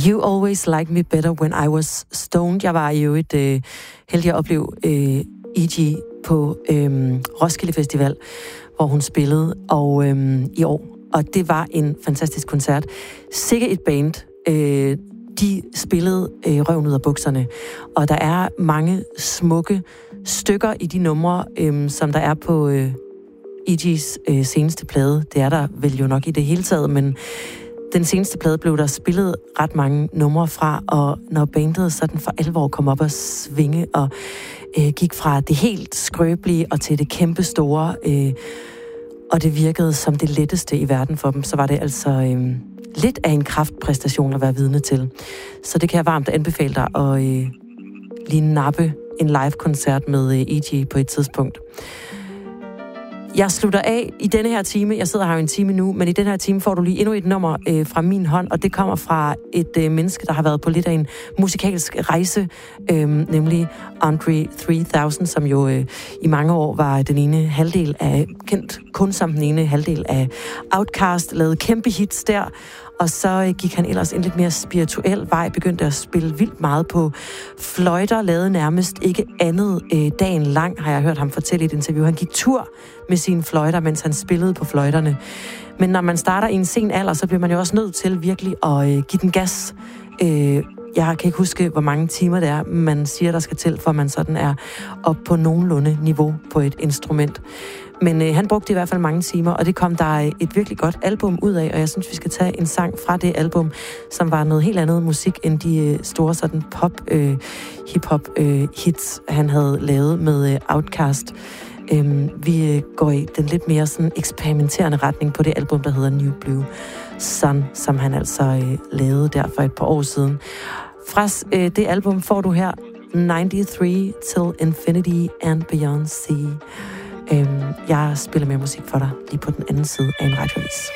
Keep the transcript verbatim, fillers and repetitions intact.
You Always Like Me Better When I Was Stoned. Jeg var jo et øh, heldig at opleve øh, E G på øh, Roskilde Festival, hvor hun spillede og øh, i år. Og det var en fantastisk koncert. Sikke et band. Øh, de spillede øh, røven ud af bukserne. Og der er mange smukke stykker i de numre, øh, som der er på øh, E G's øh, seneste plade. Det er der vel jo nok i det hele taget, men den seneste plade blev der spillet ret mange numre fra, og når bandet sådan for alvor kom op og svinge, og øh, gik fra det helt skrøbelige og til det kæmpe store, øh, og det virkede som det letteste i verden for dem, så var det altså øh, lidt af en kraftpræstation at være vidne til. Så det kan jeg varmt anbefale dig at øh, lige nappe en live-koncert med øh, E G på et tidspunkt. Jeg slutter af i denne her time. Jeg sidder her jo en time nu, men i den her time får du lige endnu et nummer øh, fra min hånd, og det kommer fra et øh, menneske, der har været på lidt af en musikalsk rejse, øh, nemlig Andre tre tusind, som jo øh, i mange år var den ene halvdel af, kendt kun som den ene halvdel af Outkast, lavede kæmpe hits der, og så gik han ellers en lidt mere spirituel vej, begyndte at spille vildt meget på fløjter, lavede nærmest ikke andet øh, dagen lang, har jeg hørt ham fortælle i et interview. Han gik tur med sine fløjter, mens han spillede på fløjterne. Men når man starter i en sen alder, så bliver man jo også nødt til virkelig at øh, give den gas. Øh, jeg kan ikke huske, hvor mange timer det er, man siger, der skal til, for man sådan er op på nogenlunde niveau på et instrument. Men øh, han brugte i hvert fald mange timer, og det kom der et virkelig godt album ud af, og jeg synes, vi skal tage en sang fra det album, som var noget helt andet musik end de øh, store sådan pop, øh, hip-hop øh, hits, han havde lavet med øh, Outkast. Øhm, vi øh, går i den lidt mere sådan eksperimenterende retning på det album, der hedder New Blue Sun, som han altså øh, lavede der for et par år siden. Fra øh, det album får du her nioghalvtreds Till Infinity and Beyond Sea. Øhm, jeg spiller mere musik for dig lige på den anden side af en radioavis.